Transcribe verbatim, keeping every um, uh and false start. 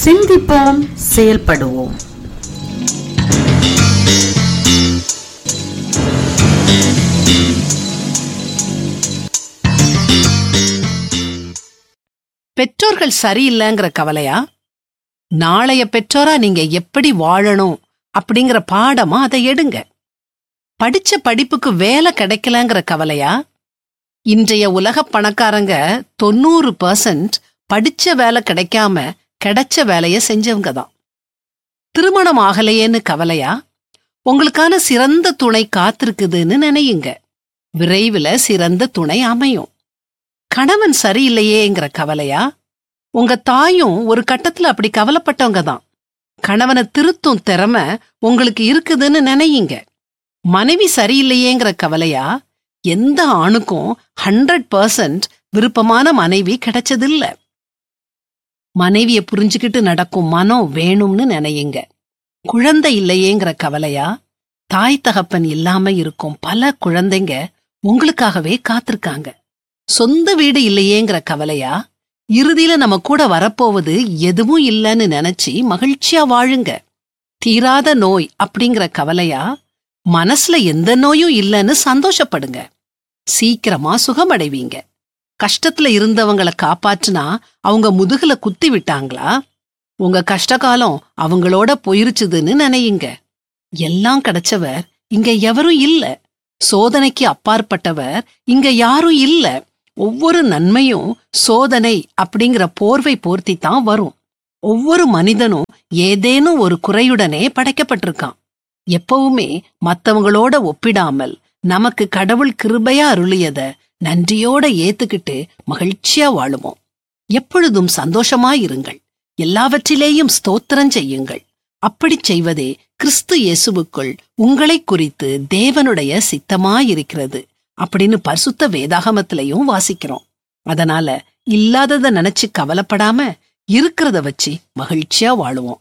சிந்திப்போம், செயல்படுவோம். பெற்றோர்கள் சரியில்லைங்கிற கவலையா? நாளைய பெற்றோரா நீங்க எப்படி வாழணும் அப்படிங்கிற பாடமா அதை எடுங்க. படிச்ச படிப்புக்கு வேலை கிடைக்கலங்கிற கவலையா? இன்றைய உலக பணக்காரங்க தொண்ணூறு பர்சன்ட் படிச்ச வேலை கிடைக்காம கிடைச்ச வேலைய செஞ்சவங்க தான். திருமணம் ஆகலையேன்னு கவலையா? உங்களுக்கான சிறந்த துணை காத்திருக்குதுன்னு நினையுங்க. விரைவில் சிறந்த துணை அமையும். கணவன் சரியில்லையேங்கிற கவலையா? உங்க தாயும் ஒரு கட்டத்துல அப்படி கவலைப்பட்டவங்க தான். கணவனை திருத்தும் திறமை உங்களுக்கு இருக்குதுன்னு நினையுங்க. மனைவி சரியில்லையேங்கிற கவலையா? எந்த ஆணுக்கும் ஹண்ட்ரட் பர்சன்ட் விருப்பமான மனைவி கிடைச்சதில்ல. மனைவிய புரிஞ்சுக்கிட்டு நடக்கும் மனம் வேணும்னு நினையுங்க. குழந்தை இல்லையேங்கிற கவலையா? தாய் தகப்பன் இல்லாம இருக்கும் பல குழந்தைங்க உங்களுக்காகவே காத்திருக்காங்க. சொந்த வீடு இல்லையேங்கிற கவலையா? இறுதியில நம்ம கூட வரப்போவது எதுவும் இல்லைன்னு நினைச்சு மகிழ்ச்சியா வாழுங்க. தீராத நோய் அப்படிங்கிற கவலையா? மனசுல எந்த நோயும் இல்லைன்னு சந்தோஷப்படுங்க. சீக்கிரமா சுகமடைவீங்க. கஷ்டத்துல இருந்தவங்களை காப்பாற்றுனா அவங்க முதுகுல குத்தி விட்டாங்களா? உங்க கஷ்டகாலம் அவங்களோட போயிருச்சுதுன்னு நினையுங்க. எல்லாம் கிடைச்சவர் இங்க எவரும் இல்ல. சோதனைக்கு அப்பாற்பட்டவர் இங்க யாரும் இல்ல. ஒவ்வொரு நன்மையும் சோதனை அப்படிங்கிற போர்வை போர்த்தி தான் வரும். ஒவ்வொரு மனிதனும் ஏதேனும் ஒரு குறையுடனே படைக்கப்பட்டிருக்கான். எப்பவுமே மத்தவங்களோட ஒப்பிடாமல் நமக்கு கடவுள் கிருபையா அருளியத நன்றியோட ஏத்துக்கிட்டு மகிழ்ச்சியா வாழுவோம். எப்பொழுதும் சந்தோஷமாயிருங்கள். எல்லாவற்றிலேயும் ஸ்தோத்திரம் செய்யுங்கள். அப்படி செய்வதே கிறிஸ்து இயேசுவுக்குள் உங்களை குறித்து தேவனுடைய சித்தமாயிருக்கிறது அப்படின்னு பரிசுத்த வேதாகமத்திலையும் வாசிக்கிறோம். அதனால இல்லாதத நினைச்சு கவலைப்படாம இருக்கிறத வச்சு மகிழ்ச்சியா வாழுவோம்.